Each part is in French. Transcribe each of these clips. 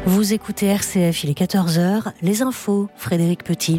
Vous écoutez RCF, il est 14h, les infos, Frédéric Petit.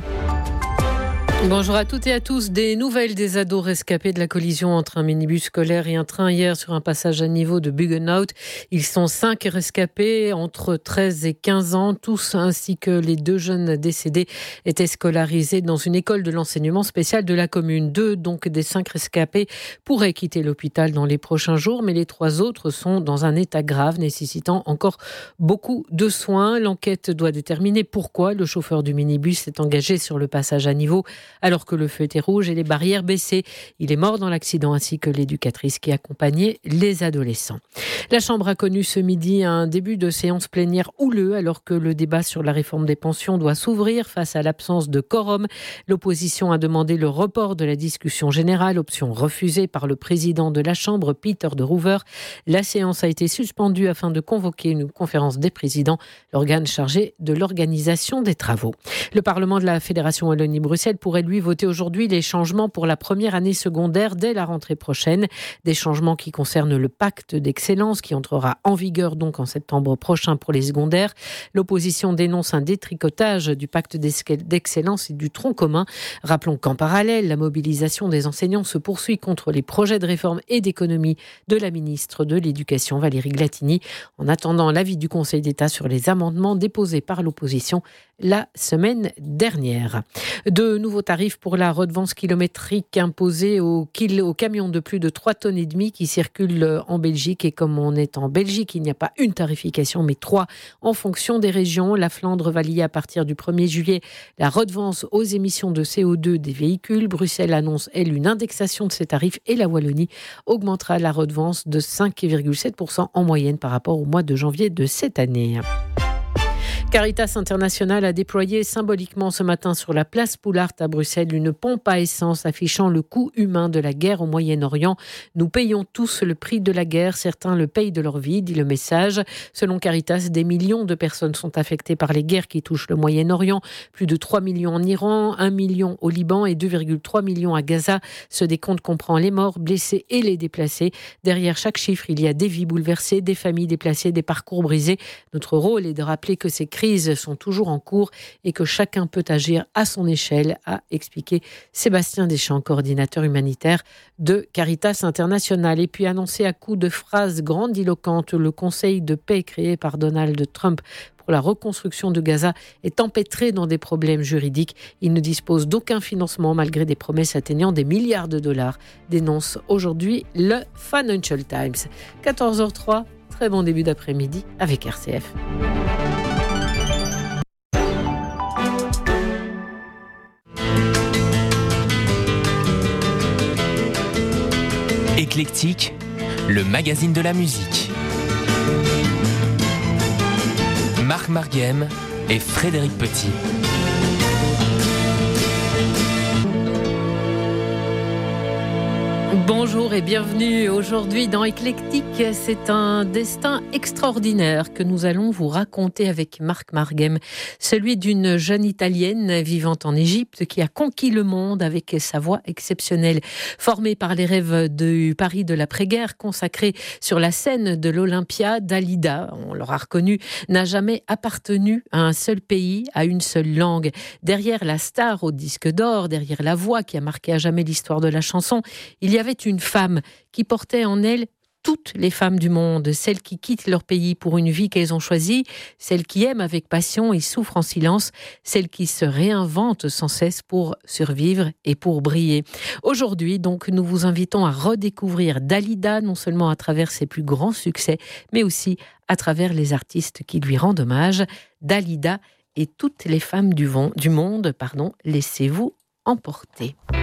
Bonjour à toutes et à tous. Des nouvelles des ados rescapés de la collision entre un minibus scolaire et un train hier sur un passage à niveau de Buggenhout. Ils sont 5 rescapés entre 13 et 15 ans. Tous, ainsi que les 2 jeunes décédés, étaient scolarisés dans une école de l'enseignement spécial de la commune. 2, donc des 5 rescapés, pourraient quitter l'hôpital dans les prochains jours, mais les 3 autres sont dans un état grave, nécessitant encore beaucoup de soins. L'enquête doit déterminer pourquoi le chauffeur du minibus s'est engagé sur le passage à niveau alors que le feu était rouge et les barrières baissées. Il est mort dans l'accident, ainsi que l'éducatrice qui accompagnait les adolescents. La Chambre a connu ce midi un début de séance plénière houleux, alors que le débat sur la réforme des pensions doit s'ouvrir face à l'absence de quorum. L'opposition a demandé le report de la discussion générale, option refusée par le président de la Chambre, Peter de Roover. La séance a été suspendue afin de convoquer une conférence des présidents, l'organe chargé de l'organisation des travaux. Le Parlement de la Fédération Wallonie-Bruxelles pourrait lui voter aujourd'hui les changements pour la première année secondaire dès la rentrée prochaine. Des changements qui concernent le pacte d'excellence qui entrera en vigueur donc en septembre prochain pour les secondaires. L'opposition dénonce un détricotage du pacte d'excellence et du tronc commun. Rappelons qu'en parallèle, la mobilisation des enseignants se poursuit contre les projets de réforme et d'économie de la ministre de l'Éducation, Valérie Glatini, en attendant l'avis du Conseil d'État sur les amendements déposés par l'opposition la semaine dernière. De nouveaux tarifs pour la redevance kilométrique imposée aux camions de plus de 3,5 tonnes qui circulent en Belgique. Et comme on est en Belgique, il n'y a pas une tarification, mais 3 en fonction des régions. La Flandre va lier à partir du 1er juillet la redevance aux émissions de CO2 des véhicules. Bruxelles annonce, elle, une indexation de ces tarifs et la Wallonie augmentera la redevance de 5,7% en moyenne par rapport au mois de janvier de cette année. Caritas International a déployé symboliquement ce matin sur la place Poulart à Bruxelles une pompe à essence affichant le coût humain de la guerre au Moyen-Orient. Nous payons tous le prix de la guerre, certains le payent de leur vie, dit le message. Selon Caritas, des millions de personnes sont affectées par les guerres qui touchent le Moyen-Orient. Plus de 3 millions en Iran, 1 million au Liban et 2,3 millions à Gaza. Ce décompte comprend les morts, blessés et les déplacés. Derrière chaque chiffre, il y a des vies bouleversées, des familles déplacées, des parcours brisés. Notre rôle est de rappeler que ces crises sont toujours en cours et que chacun peut agir à son échelle, a expliqué Sébastien Deschamps, coordinateur humanitaire de Caritas International. Et puis annoncé à coups de phrases grandiloquentes, le Conseil de paix créé par Donald Trump pour la reconstruction de Gaza est empêtré dans des problèmes juridiques. Il ne dispose d'aucun financement malgré des promesses atteignant des milliards de dollars, dénonce aujourd'hui le Financial Times. 14h03, très bon début d'après-midi avec RCF. Éclectique, le magazine de la musique. Marc Marguem et Frédéric Petit. Bonjour et bienvenue aujourd'hui dans Éclectique. C'est un destin extraordinaire que nous allons vous raconter avec Marc Marguem, celui d'une jeune Italienne vivant en Égypte qui a conquis le monde avec sa voix exceptionnelle. Formée par les rêves du Paris de l'après-guerre, consacrée sur la scène de l'Olympia, Dalida, on l'aura reconnu, n'a jamais appartenu à un seul pays, à une seule langue. Derrière la star au disque d'or, derrière la voix qui a marqué à jamais l'histoire de la chanson, il y avait une femme qui portait en elle toutes les femmes du monde, celles qui quittent leur pays pour une vie qu'elles ont choisie, celles qui aiment avec passion et souffrent en silence, celles qui se réinventent sans cesse pour survivre et pour briller. Aujourd'hui, donc, nous vous invitons à redécouvrir Dalida, non seulement à travers ses plus grands succès, mais aussi à travers les artistes qui lui rendent hommage. Dalida et toutes les femmes du monde, laissez-vous emporter.